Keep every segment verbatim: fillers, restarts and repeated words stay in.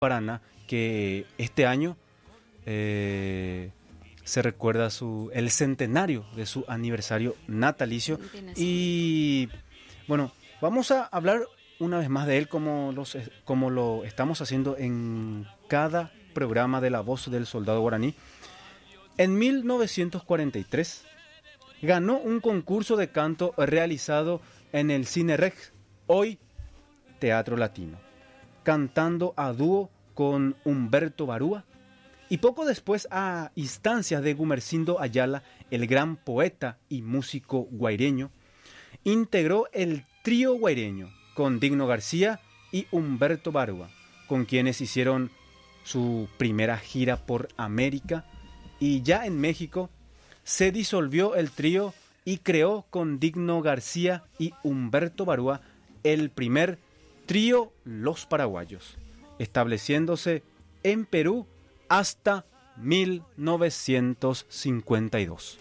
Paraná, que este año eh, se recuerda su, el centenario de su aniversario natalicio. Y bueno, vamos a hablar una vez más de él como, los, como lo estamos haciendo en cada programa de La Voz del Soldado Guaraní. En mil novecientos cuarenta y tres ganó un concurso de canto realizado en el Cine Rex, hoy Teatro Latino, cantando a dúo con Humberto Barúa, y poco después, a instancias de Gumersindo Ayala, el gran poeta y músico guaireño, integró el trío guaireño con Digno García y Humberto Barúa, con quienes hicieron su primera gira por América, y ya en México se disolvió el trío y creó con Digno García y Humberto Barúa el primer trío Los Paraguayos, estableciéndose en Perú hasta mil novecientos cincuenta y dos.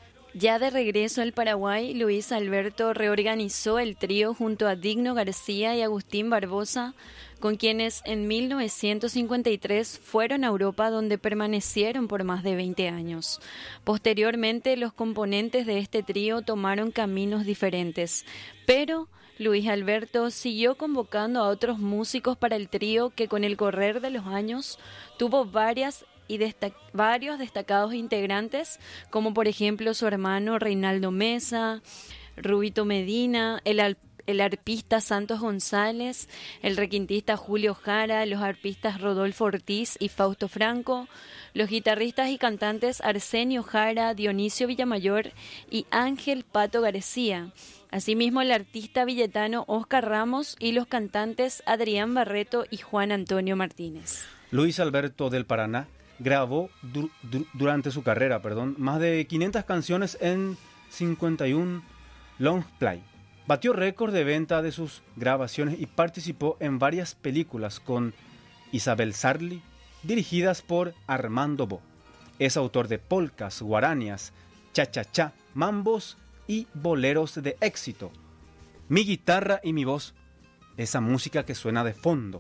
Ya de regreso al Paraguay, Luis Alberto reorganizó el trío junto a Digno García y Agustín Barbosa, con quienes en mil novecientos cincuenta y tres fueron a Europa, donde permanecieron por más de veinte años. Posteriormente, los componentes de este trío tomaron caminos diferentes, pero Luis Alberto siguió convocando a otros músicos para el trío, que con el correr de los años tuvo varias y destac- varios destacados integrantes, como por ejemplo su hermano Reinaldo Mesa, Rubito Medina, el, al- el arpista Santos González, el requintista Julio Jara, los arpistas Rodolfo Ortiz y Fausto Franco, los guitarristas y cantantes Arsenio Jara, Dionisio Villamayor y Ángel Pato García. Asimismo, el artista villetano Oscar Ramos y los cantantes Adrián Barreto y Juan Antonio Martínez. Luis Alberto del Paraná grabó du- du- durante su carrera, perdón, más de quinientas canciones en cincuenta y uno long play. Batió récord de venta de sus grabaciones y participó en varias películas con Isabel Sarli, dirigidas por Armando Bo. Es autor de polcas, guaranias, cha-cha-cha, mambos y boleros de éxito. Mi guitarra y mi voz, esa música que suena de fondo.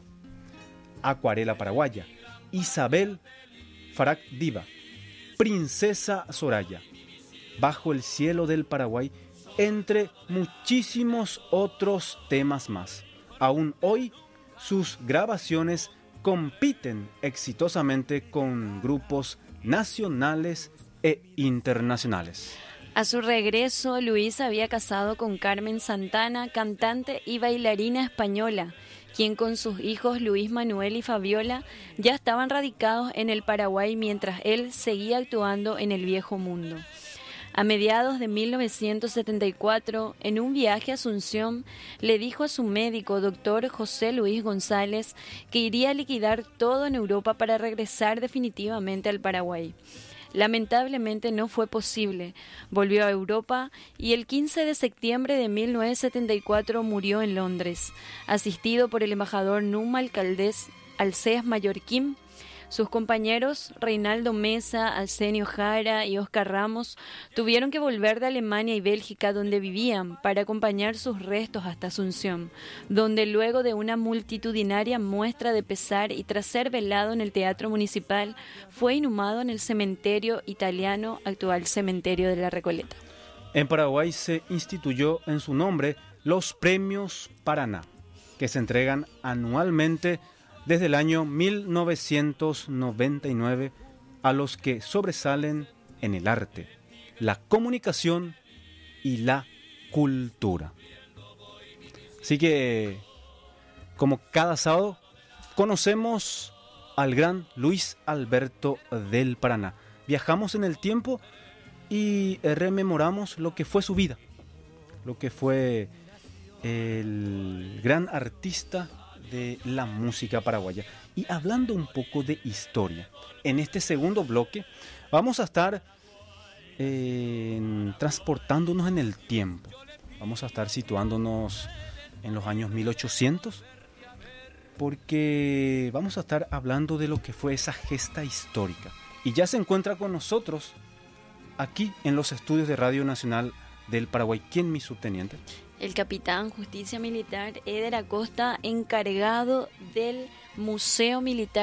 Acuarela Paraguaya, Isabel Farac Diva, Princesa Soraya, Bajo el cielo del Paraguay, entre muchísimos otros temas más. Aún hoy, sus grabaciones compiten exitosamente con grupos nacionales e internacionales. A su regreso, Luis había casado con Carmen Santana, cantante y bailarina española, quien con sus hijos Luis Manuel y Fabiola ya estaban radicados en el Paraguay mientras él seguía actuando en el viejo mundo. A mediados de mil novecientos setenta y cuatro, en un viaje a Asunción, le dijo a su médico, doctor José Luis González, que iría a liquidar todo en Europa para regresar definitivamente al Paraguay. Lamentablemente no fue posible. Volvió a Europa y el quince de septiembre de mil novecientos setenta y cuatro murió en Londres, asistido por el embajador Numa Alcaldés Alceas Mallorquín. Sus compañeros Reinaldo Mesa, Arsenio Jara y Oscar Ramos tuvieron que volver de Alemania y Bélgica, donde vivían, para acompañar sus restos hasta Asunción, donde luego de una multitudinaria muestra de pesar y tras ser velado en el Teatro Municipal, fue inhumado en el cementerio italiano, actual Cementerio de la Recoleta. En Paraguay se instituyó en su nombre los Premios Paraná, que se entregan anualmente desde el año mil novecientos noventa y nueve a los que sobresalen en el arte, la comunicación y la cultura. Así que, como cada sábado, conocemos al gran Luis Alberto del Paraná. Viajamos en el tiempo y rememoramos lo que fue su vida, lo que fue el gran artista de la música paraguaya. Y hablando un poco de historia, en este segundo bloque vamos a estar eh, transportándonos en el tiempo. Vamos a estar situándonos en los años mil ochocientos, porque vamos a estar hablando de lo que fue esa gesta histórica. Y ya se encuentra con nosotros aquí en los estudios de Radio Nacional del Paraguay. ¿Quién, mi subteniente? El capitán Justicia Militar Eder Acosta, encargado del Museo Militar